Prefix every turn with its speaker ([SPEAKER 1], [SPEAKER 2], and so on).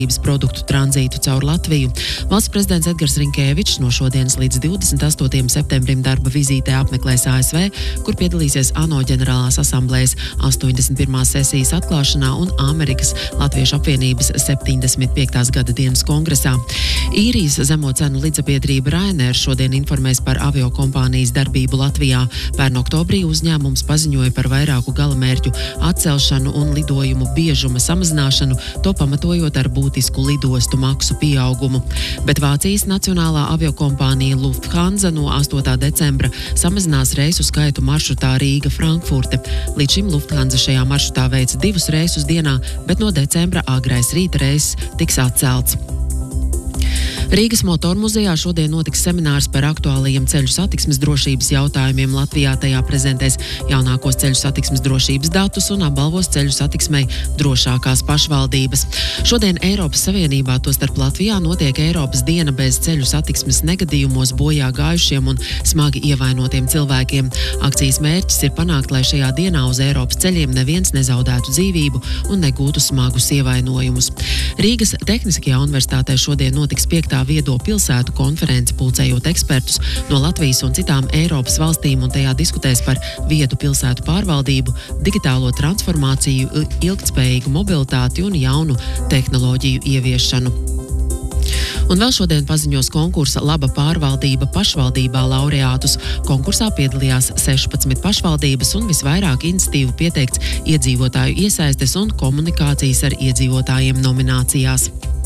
[SPEAKER 1] produktu tranzītu caur Latviju. Valsts prezidents Edgars Rinkēvičs no šodienas līdz 28. septembrim darba vizītē apmeklēs ASV, kur piedalīsies ANO ģenerālās asamblējas 81. sesijas atklāšanā un Amerikas Latviešu apvienības 75. gada dienas kongresā. Īrijas zemo cenu līdzsabiedrība Ryanair šodien informēs par aviokompānijas darbību Latvijā. Pērn oktobrī uzņēmums paziņoja par vairāku galamērķu atcelšanu un lidojumu biežuma samazināšanu, to pamatojot ar būtisku lidostu maksu pieaugumu. Bet Vācijas nacionālā aviokompānija Lufthansa no 8. decembra samazinās reisu skaitu maršrutā Rīga-Frankfurte. Līdz šim Lufthansa šajā maršrutā veica 2 reisus dienā, bet no decembra agrais rīta reiss tiks atcelts. Rīgas motormuzejā šodien notiks seminārs par aktuālajiem ceļu satiksmes drošības jautājumiem Latvijā. Tajā prezentēs jaunākos ceļu satiksmes drošības datus un apbalvos ceļu satiksmei drošākās pašvaldības. Šodien Eiropas Savienībā, tostarp Latvijā, notiek Eiropas diena bez ceļu satiksmes negadījumos bojā gājušiem un smagi ievainotiem cilvēkiem. Akcijas mērķis ir panākt, lai šajā dienā uz Eiropas ceļiem neviens nezaudētu dzīvību un negūtu smagus ievainojumus. Rīgas Tehniskajā universitātē šodien notiks 5. viedo pilsētu konferenci, pulcējot ekspertus no Latvijas un citām Eiropas valstīm, un tajā diskutēs par viedu pilsētu pārvaldību, digitālo transformāciju, ilgtspējīgu mobilitāti un jaunu tehnoloģiju ieviešanu. Un vēl šodien paziņos konkursa Laba pārvaldība pašvaldībā laureātus. Konkursā piedalījās 16 pašvaldības un visvairāk iniciatīvu pieteikts iedzīvotāju iesaistes un komunikācijas ar iedzīvotājiem nominācijās.